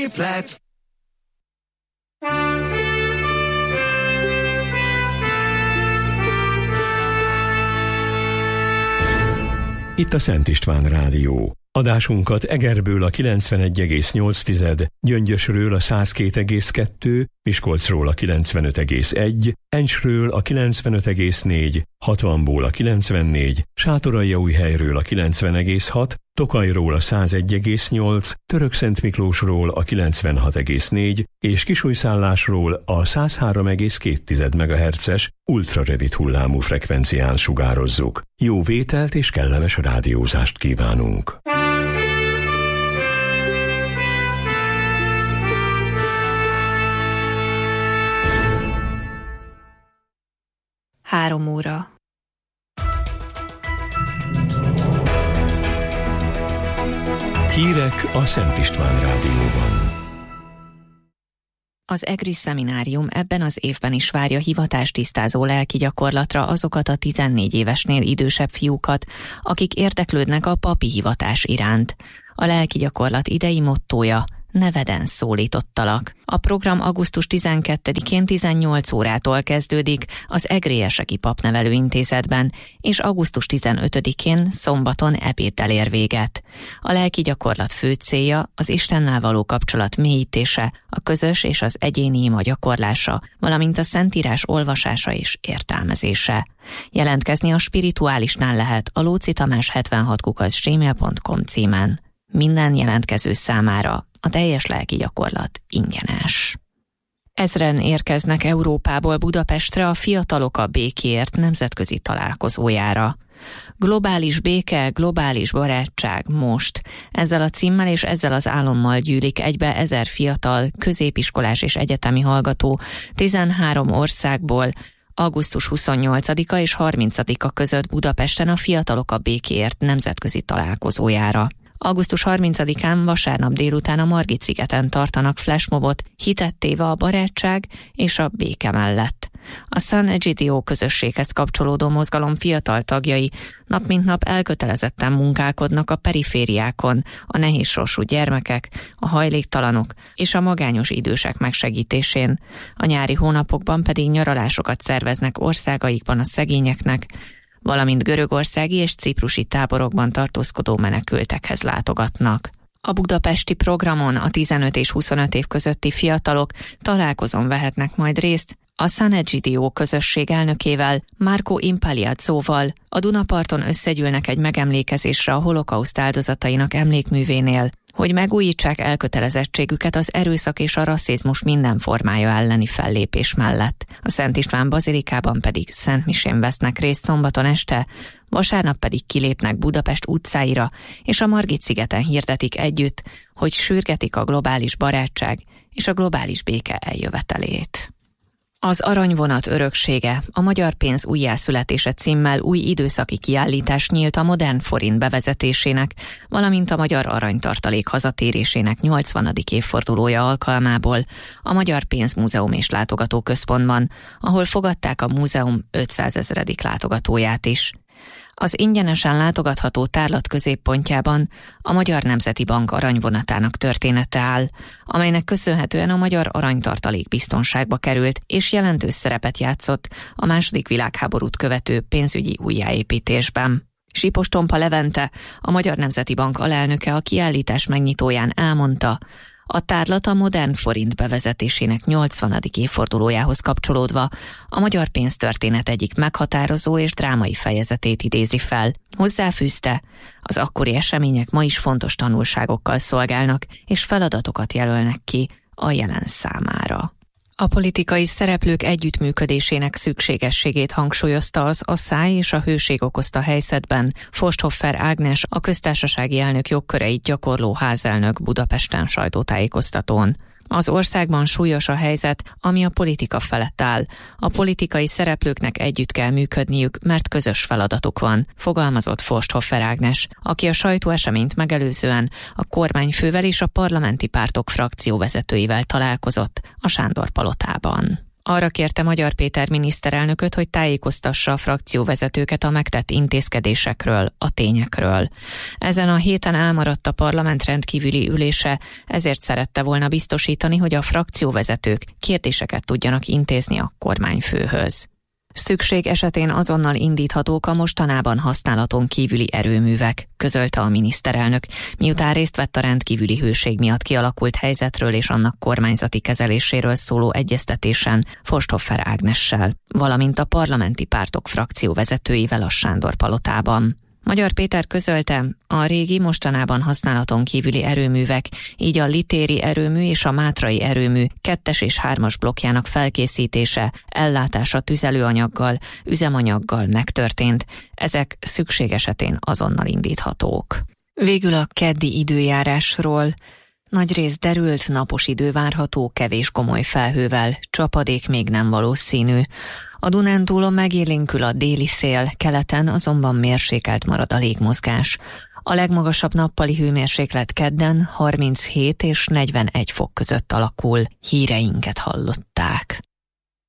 Képlet. Itt a Szent István Rádió. Adásunkat Egerből a 91,8, Gyöngyösről a 102,2, Miskolcról a 95,1, Encsről a 95,4, Hatvanból a 94, Sátoraljaújhelyről a 90,6, Tokajról a 101,8, Törökszentmiklósról a 96,4 és Kisújszállásról a 103,2 MHz-es ultrarövid hullámú frekvencián sugározzuk. Jó vételt és kellemes rádiózást kívánunk! Három óra. Hírek a Szent István Rádióban. Az EGRI szeminárium ebben az évben is várja hivatástisztázó lelki gyakorlatra azokat a 14 évesnél idősebb fiúkat, akik érdeklődnek a papi hivatás iránt. A lelki gyakorlat idei mottója: neveden szólítottalak. A program augusztus 12-én 18 órától kezdődik az Egri Eseki Papnevelő Intézetben, és augusztus 15-én szombaton ebéddel ér véget. A lelki gyakorlat fő célja az Istennel való kapcsolat mélyítése, a közös és az egyéni ima gyakorlása, valamint a Szentírás olvasása és értelmezése. Jelentkezni a Spirituálisnál lehet a Lóczy Tamás 76@gmail.com címen. Minden jelentkező számára a teljes lelki gyakorlat ingyenes. Ezren érkeznek Európából Budapestre a Fiatalok a Békéért nemzetközi találkozójára. Globális béke, globális barátság most. Ezzel a címmel és ezzel az álommal gyűlik egybe 1000 fiatal, középiskolás és egyetemi hallgató 13 országból augusztus 28-a és 30-a között Budapesten a Fiatalok a Békéért nemzetközi találkozójára. Augusztus 30-án vasárnap délután a Margit-szigeten tartanak flashmobot, hitet téve a barátság és a béke mellett. A San Egidio közösséghez kapcsolódó mozgalom fiatal tagjai nap mint nap elkötelezetten munkálkodnak a perifériákon, a nehézsorsú gyermekek, a hajléktalanok és a magányos idősek megsegítésén. A nyári hónapokban pedig nyaralásokat szerveznek országaikban a szegényeknek, valamint görögországi és ciprusi táborokban tartózkodó menekültekhez látogatnak. A budapesti programon a 15 és 25 év közötti fiatalok találkozón vehetnek majd részt a San Egidio közösség elnökével, Marco Impagliazzóval. A Dunaparton összegyűlnek egy megemlékezésre a holokauszt áldozatainak emlékművénél, hogy megújítsák elkötelezettségüket az erőszak és a rasszizmus minden formája elleni fellépés mellett. A Szent István bazilikában pedig szentmisén vesznek részt szombaton este, vasárnap pedig kilépnek Budapest utcáira, és a Margit-szigeten hirdetik együtt, hogy sürgetik a globális barátság és a globális béke eljövetelét. Az Aranyvonat öröksége, a magyar pénz újjászületése címmel új időszaki kiállítás nyílt a modern forint bevezetésének, valamint a magyar aranytartalék hazatérésének 80. évfordulója alkalmából a Magyar Pénzmúzeum és Látogatóközpontban, ahol fogadták a múzeum 500 000. látogatóját is. Az ingyenesen látogatható tárlat középpontjában a Magyar Nemzeti Bank aranyvonatának története áll, amelynek köszönhetően a magyar aranytartalék biztonságba került és jelentős szerepet játszott a II. Világháborút követő pénzügyi újjáépítésben. Sipos Tompa Levente, a Magyar Nemzeti Bank alelnöke a kiállítás megnyitóján elmondta, a tárlat a modern forint bevezetésének 80. évfordulójához kapcsolódva a magyar pénztörténet egyik meghatározó és drámai fejezetét idézi fel. Hozzáfűzte, az akkori események ma is fontos tanulságokkal szolgálnak, és feladatokat jelölnek ki a jelen számára. A politikai szereplők együttműködésének szükségességét hangsúlyozta az asszály és a hőség okozta helyzetben Forsthoffer Ágnes, a köztársasági elnök jogköreit gyakorló házelnök Budapesten sajtótájékoztatón. Az országban súlyos a helyzet, ami a politika felett áll. A politikai szereplőknek együtt kell működniük, mert közös feladatuk van, fogalmazott Forsthoffer Ágnes, aki a sajtóeseményt megelőzően a kormányfővel és a parlamenti pártok frakcióvezetőivel találkozott a Sándor palotában. Arra kérte Magyar Péter miniszterelnököt, hogy tájékoztassa a frakcióvezetőket a megtett intézkedésekről, a tényekről. Ezen a héten elmaradt a parlament rendkívüli ülése, ezért szerette volna biztosítani, hogy a frakcióvezetők kérdéseket tudjanak intézni a kormányfőhöz. Szükség esetén azonnal indíthatók a mostanában használaton kívüli erőművek, közölte a miniszterelnök, miután részt vett a rendkívüli hőség miatt kialakult helyzetről és annak kormányzati kezeléséről szóló egyeztetésen Forsthoffer Ágnessel, valamint a parlamenti pártok frakcióvezetőivel a Sándor-palotában. Magyar Péter közölte, a régi, mostanában használaton kívüli erőművek, így a litéri erőmű és a mátrai erőmű 2-es és 3-as blokkjának felkészítése, ellátása tüzelőanyaggal, üzemanyaggal megtörtént, ezek szükség esetén azonnal indíthatók. Végül a keddi időjárásról. Nagyrészt derült, napos idő várható, kevés komoly felhővel, csapadék még nem valószínű. A Dunántúlon megélénkül a déli szél, keleten azonban mérsékelt marad a légmozgás. A legmagasabb nappali hőmérséklet kedden 37 és 41 fok között alakul. Híreinket hallották.